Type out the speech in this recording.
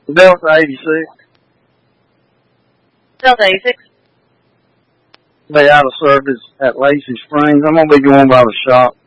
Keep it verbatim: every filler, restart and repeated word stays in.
Delta eighty-six. Delta eighty-six. They out of service at Lacey Springs. I'm going to be going by the shop.